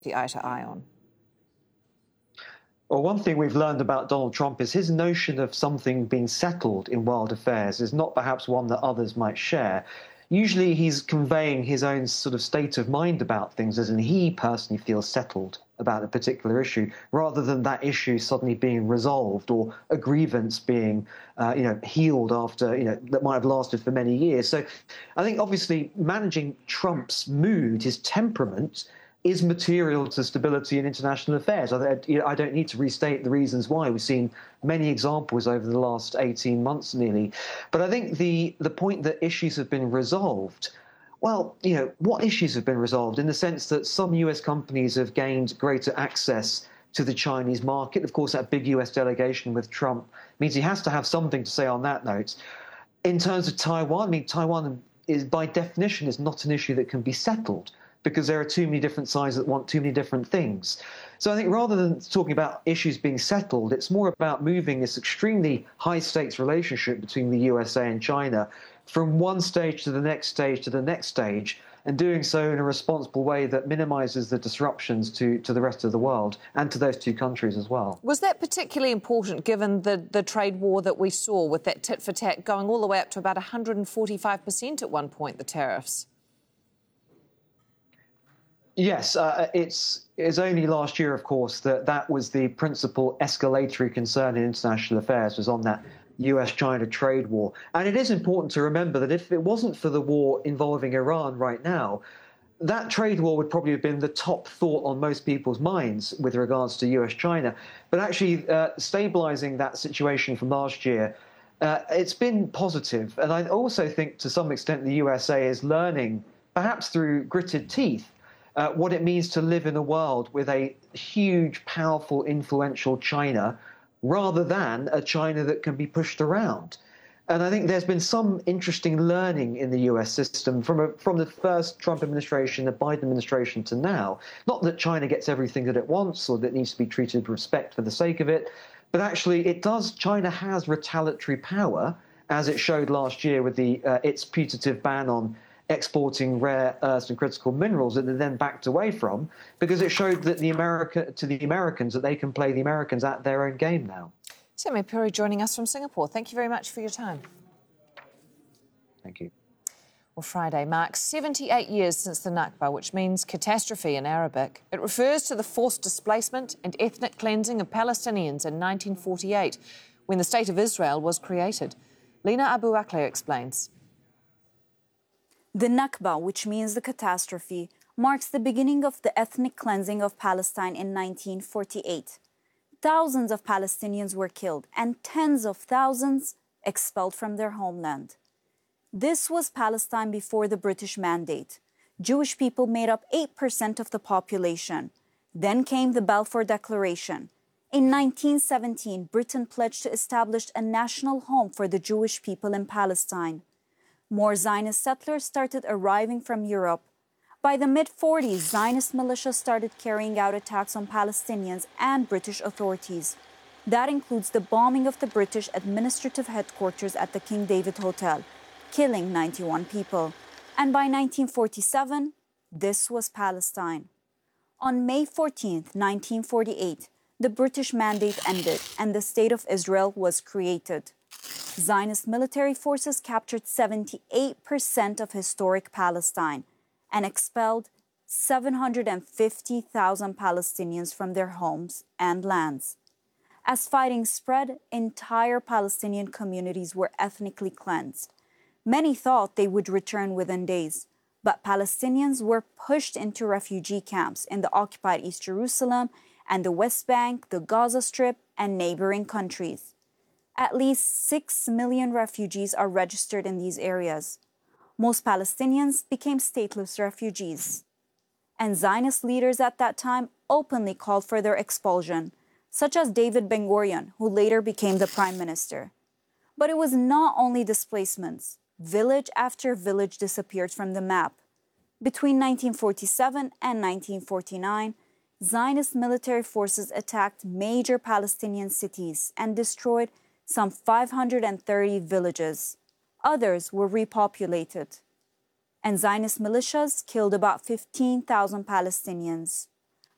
eye to eye on? Well, one thing we've learned about Donald Trump is his notion of something being settled in world affairs is not perhaps one that others might share. Usually he's conveying his own sort of state of mind about things, as in he personally feels settled about a particular issue, rather than that issue suddenly being resolved or a grievance being, healed after, that might have lasted for many years. So I think obviously managing Trump's mood, his temperament, is material to stability in international affairs. I don't need to restate the reasons why. We've seen many examples over the last 18 months nearly. But I think the point that issues have been resolved, well, what issues have been resolved in the sense that some US companies have gained greater access to the Chinese market. Of course, that big US delegation with Trump means he has to have something to say on that note. In terms of Taiwan, Taiwan is by definition is not an issue that can be settled, because there are too many different sides that want too many different things. So I think rather than talking about issues being settled, it's more about moving this extremely high-stakes relationship between the USA and China from one stage to the next stage to the next stage, and doing so in a responsible way that minimises the disruptions to the rest of the world and to those two countries as well. Was that particularly important given the trade war that we saw with that tit-for-tat going all the way up to about 145% at one point, the tariffs? Yes, it's only last year, of course, that was the principal escalatory concern in international affairs, was on that US-China trade war. And it is important to remember that if it wasn't for the war involving Iran right now, that trade war would probably have been the top thought on most people's minds with regards to US-China. But actually stabilising that situation from last year, it's been positive. And I also think to some extent the USA is learning, perhaps through gritted teeth, what it means to live in a world with a huge, powerful, influential China, rather than a China that can be pushed around. And I think there's been some interesting learning in the US system from the first Trump administration, the Biden administration to now. Not that China gets everything that it wants or that needs to be treated with respect for the sake of it, but actually China has retaliatory power, as it showed last year with its putative ban on exporting rare earths and critical minerals that they then backed away from, because it showed that the Americans that they can play the Americans at their own game now. Sameh Puri joining us from Singapore. Thank you very much for your time. Thank you. Well, Friday marks 78 years since the Nakba, which means catastrophe in Arabic. It refers to the forced displacement and ethnic cleansing of Palestinians in 1948, when the State of Israel was created. Lina Abu Akleh explains. The Nakba, which means the catastrophe, marks the beginning of the ethnic cleansing of Palestine in 1948. Thousands of Palestinians were killed and tens of thousands expelled from their homeland. This was Palestine before the British Mandate. Jewish people made up 8% of the population. Then came the Balfour Declaration. In 1917, Britain pledged to establish a national home for the Jewish people in Palestine. More Zionist settlers started arriving from Europe. By the mid-40s, Zionist militias started carrying out attacks on Palestinians and British authorities. That includes the bombing of the British administrative headquarters at the King David Hotel, killing 91 people. And by 1947, this was Palestine. On May 14, 1948, the British Mandate ended and the State of Israel was created. Zionist military forces captured 78% of historic Palestine and expelled 750,000 Palestinians from their homes and lands. As fighting spread, entire Palestinian communities were ethnically cleansed. Many thought they would return within days, but Palestinians were pushed into refugee camps in the occupied East Jerusalem and the West Bank, the Gaza Strip, and neighboring countries. At least 6 million refugees are registered in these areas. Most Palestinians became stateless refugees. And Zionist leaders at that time openly called for their expulsion, such as David Ben-Gurion, who later became the prime minister. But it was not only displacements. Village after village disappeared from the map. Between 1947 and 1949, Zionist military forces attacked major Palestinian cities and destroyed some 530 villages. Others were repopulated. And Zionist militias killed about 15,000 Palestinians.